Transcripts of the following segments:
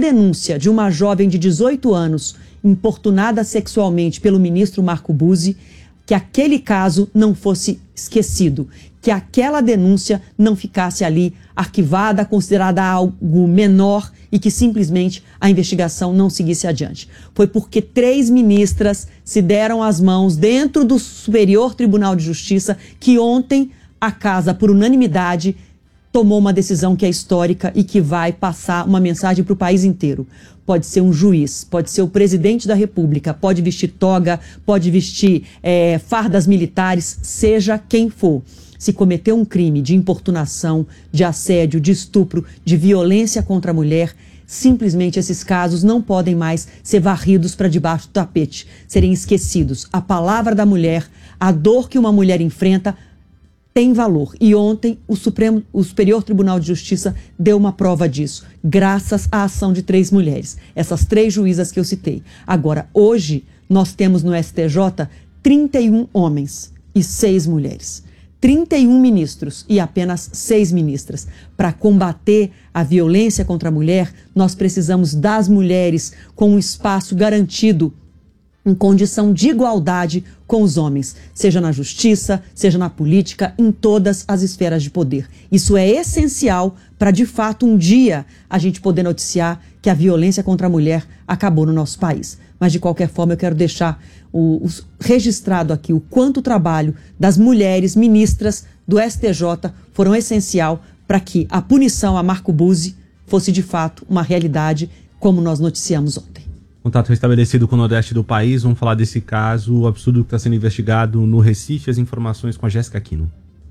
denúncia de uma jovem de 18 anos importunada sexualmente pelo ministro Marco Buzzi, que aquele caso não fosse esquecido, que aquela denúncia não ficasse ali arquivada, considerada algo menor e que simplesmente a investigação não seguisse adiante. Foi porque 3 ministras se deram as mãos dentro do Superior Tribunal de Justiça que ontem a casa, por unanimidade, tomou uma decisão que é histórica e que vai passar uma mensagem para o país inteiro. Pode ser um juiz, pode ser o presidente da República, pode vestir toga, pode vestir fardas militares, seja quem for. Se cometer um crime de importunação, de assédio, de estupro, de violência contra a mulher, simplesmente esses casos não podem mais ser varridos para debaixo do tapete, serem esquecidos. A palavra da mulher, a dor que uma mulher enfrenta, tem valor. E ontem o Superior Tribunal de Justiça deu uma prova disso, graças à ação de 3 mulheres, essas 3 juízas que eu citei. Agora, hoje, nós temos no STJ 31 homens e 6 mulheres. 31 ministros e apenas 6 ministras. Para combater a violência contra a mulher, nós precisamos das mulheres com um espaço garantido em condição de igualdade com os homens, seja na justiça, seja na política, em todas as esferas de poder. Isso é essencial para, de fato, um dia a gente poder noticiar que a violência contra a mulher acabou no nosso país. Mas, de qualquer forma, eu quero deixar registrado aqui o quanto o trabalho das mulheres ministras do STJ foram essencial para que a punição a Marco Buzzi fosse, de fato, uma realidade, como nós noticiamos ontem. Contato restabelecido com o Nordeste do país. Vamos falar desse caso absurdo que está sendo investigado no Recife. As informações com a Jéssica Aquino.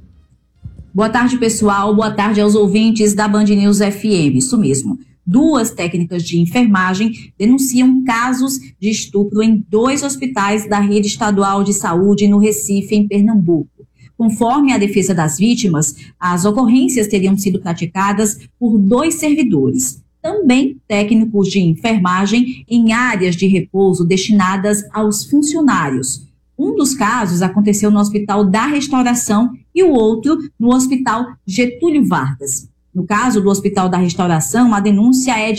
Boa tarde, pessoal. Boa tarde aos ouvintes da Band News FM. Isso mesmo. 2 técnicas de enfermagem denunciam casos de estupro em 2 hospitais da rede estadual de saúde no Recife, em Pernambuco. Conforme a defesa das vítimas, as ocorrências teriam sido praticadas por 2 servidores. Também técnicos de enfermagem em áreas de repouso destinadas aos funcionários. Um dos casos aconteceu no Hospital da Restauração e o outro no Hospital Getúlio Vargas. No caso do Hospital da Restauração, a denúncia é de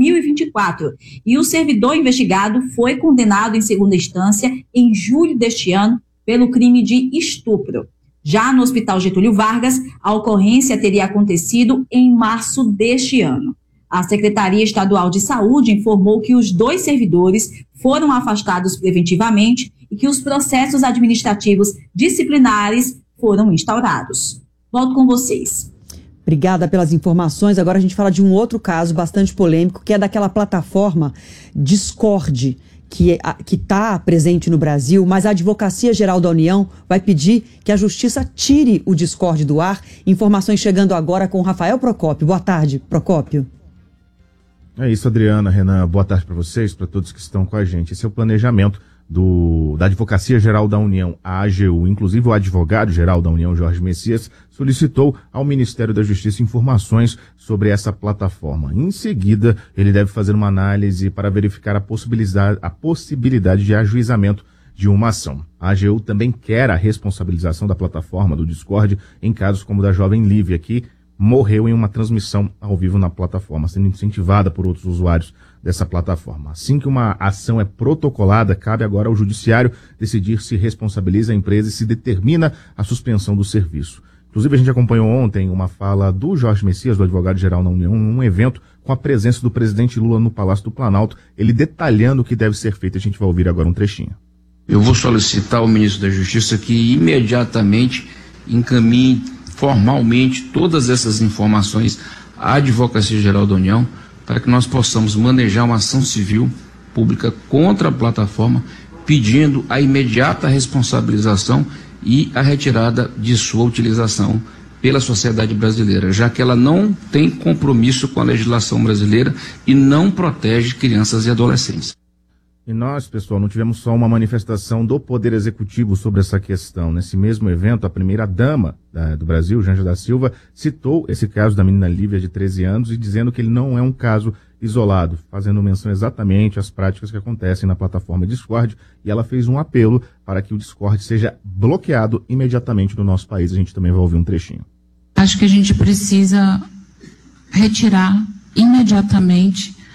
2024 e o servidor investigado foi condenado em segunda instância em julho deste ano pelo crime de estupro. Já no Hospital Getúlio Vargas, a ocorrência teria acontecido em março deste ano. A Secretaria Estadual de Saúde informou que os 2 servidores foram afastados preventivamente e que os processos administrativos disciplinares foram instaurados. Volto com vocês. Obrigada pelas informações. Agora a gente fala de um outro caso bastante polêmico, que é daquela plataforma Discord, que está presente no Brasil, mas a Advocacia Geral da União vai pedir que a Justiça tire o Discord do ar. Informações chegando agora com Rafael Procópio. Boa tarde, Procópio. É isso, Adriana, Renan, boa tarde para vocês, para todos que estão com a gente. Esse é o planejamento da Advocacia Geral da União, a AGU. Inclusive, o advogado-geral da União, Jorge Messias, solicitou ao Ministério da Justiça informações sobre essa plataforma. Em seguida, ele deve fazer uma análise para verificar a possibilidade de ajuizamento de uma ação. A AGU também quer a responsabilização da plataforma do Discord em casos como o da jovem Lívia, que morreu em uma transmissão ao vivo na plataforma, sendo incentivada por outros usuários dessa plataforma. Assim que uma ação é protocolada, cabe agora ao Judiciário decidir se responsabiliza a empresa e se determina a suspensão do serviço. Inclusive, a gente acompanhou ontem uma fala do Jorge Messias, do advogado-geral da União, num evento com a presença do presidente Lula no Palácio do Planalto, ele detalhando o que deve ser feito. A gente vai ouvir agora um trechinho. Eu vou solicitar ao ministro da Justiça que imediatamente encaminhe formalmente todas essas informações à Advocacia Geral da União para que nós possamos manejar uma ação civil pública contra a plataforma, pedindo a imediata responsabilização e a retirada de sua utilização pela sociedade brasileira, já que ela não tem compromisso com a legislação brasileira e não protege crianças e adolescentes. E nós, pessoal, não tivemos só uma manifestação do Poder Executivo sobre essa questão. Nesse mesmo evento, a primeira-dama do Brasil, Janja da Silva, citou esse caso da menina Lívia, de 13 anos, e dizendo que ele não é um caso isolado, fazendo menção exatamente às práticas que acontecem na plataforma Discord, e ela fez um apelo para que o Discord seja bloqueado imediatamente no nosso país. A gente também vai ouvir um trechinho. Acho que a gente precisa retirar imediatamente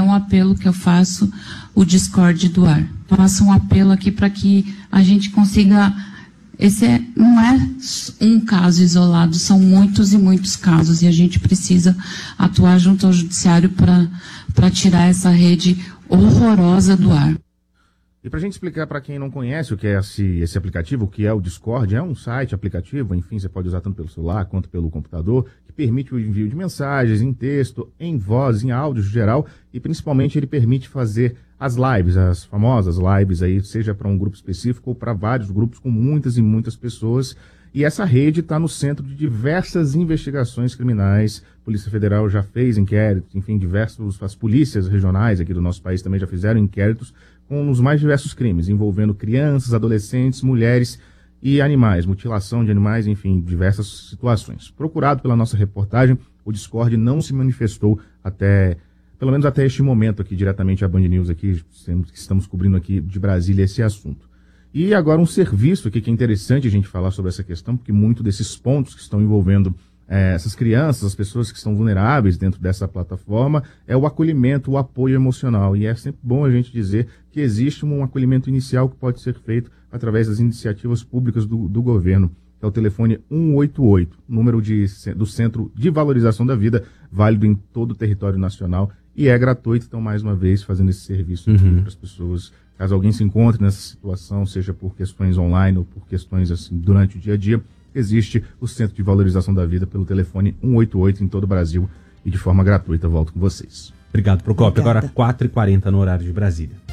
um apelo que eu faço, o Discord do ar. Faço um apelo aqui para que a gente consiga... não é um caso isolado, são muitos e muitos casos, e a gente precisa atuar junto ao judiciário para tirar essa rede horrorosa do ar. E para a gente explicar para quem não conhece o que é esse aplicativo, o que é o Discord, é um site, aplicativo, enfim, você pode usar tanto pelo celular quanto pelo computador, que permite o envio de mensagens em texto, em voz, em áudio em geral, e principalmente ele permite fazer as lives, as famosas lives aí, seja para um grupo específico ou para vários grupos com muitas e muitas pessoas. E essa rede está no centro de diversas investigações criminais. A Polícia Federal já fez inquéritos, enfim, as polícias regionais aqui do nosso país também já fizeram inquéritos com os mais diversos crimes, envolvendo crianças, adolescentes, mulheres e animais, mutilação de animais, enfim, diversas situações. Procurado pela nossa reportagem, o Discord não se manifestou pelo menos até este momento aqui, diretamente a Band News aqui, estamos cobrindo aqui de Brasília esse assunto. E agora um serviço aqui que é interessante a gente falar sobre essa questão, porque muito desses pontos que estão envolvendo essas crianças, as pessoas que estão vulneráveis dentro dessa plataforma, é o acolhimento, o apoio emocional. E é sempre bom a gente dizer que existe um acolhimento inicial que pode ser feito através das iniciativas públicas do governo, que é o telefone 188, número do Centro de Valorização da Vida, válido em todo o território nacional, e é gratuito. Então, mais uma vez, fazendo esse serviço para as pessoas, caso alguém se encontre nessa situação, seja por questões online ou por questões assim durante o dia a dia, existe o Centro de Valorização da Vida pelo telefone 188 em todo o Brasil e de forma gratuita. Volto com vocês. Obrigado, Procópio. Agora 4h40 no horário de Brasília.